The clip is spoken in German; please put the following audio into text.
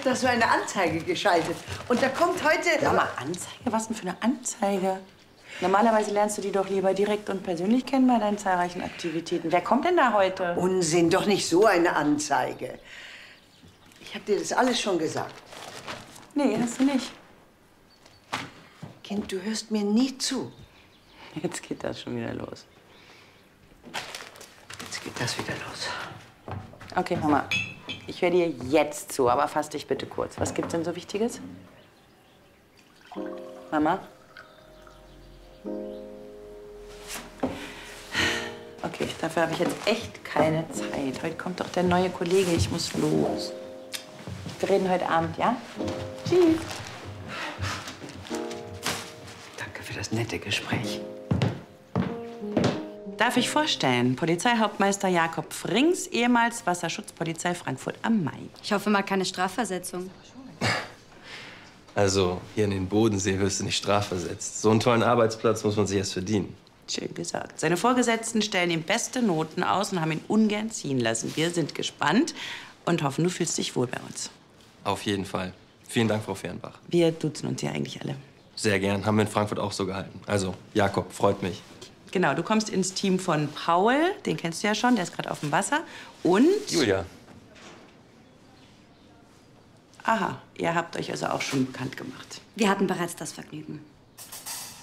hast du eine Anzeige geschaltet. Und da kommt heute... Sag mal, Anzeige? Was denn für eine Anzeige? Normalerweise lernst du die doch lieber direkt und persönlich kennen bei deinen zahlreichen Aktivitäten. Wer kommt denn da heute? Unsinn, doch nicht so eine Anzeige. Ich habe dir das alles schon gesagt. Nee, hast du nicht. Kind, du hörst mir nie zu. Jetzt geht das schon wieder los. Jetzt geht das wieder los. Okay, Mama. Ich höre dir jetzt zu, aber fass dich bitte kurz. Was gibt's denn so Wichtiges? Mama? Okay, dafür habe ich jetzt echt keine Zeit. Heute kommt doch der neue Kollege. Ich muss los. Wir reden heute Abend, ja? Tschüss. Danke für das nette Gespräch. Darf ich vorstellen, Polizeihauptmeister Jakob Frings, ehemals Wasserschutzpolizei Frankfurt am Main. Ich hoffe mal keine Strafversetzung. Also, hier in den Bodensee wirst du nicht strafversetzt. So einen tollen Arbeitsplatz muss man sich erst verdienen. Schön gesagt. Seine Vorgesetzten stellen ihm beste Noten aus und haben ihn ungern ziehen lassen. Wir sind gespannt und hoffen, du fühlst dich wohl bei uns. Auf jeden Fall. Vielen Dank, Frau Fehrenbach. Wir duzen uns ja eigentlich alle. Sehr gern. Haben wir in Frankfurt auch so gehalten. Also, Jakob, freut mich. Genau, du kommst ins Team von Paul, den kennst du ja schon, der ist gerade auf dem Wasser. Und... Julia. Aha, ihr habt euch also auch schon bekannt gemacht. Wir hatten bereits das Vergnügen.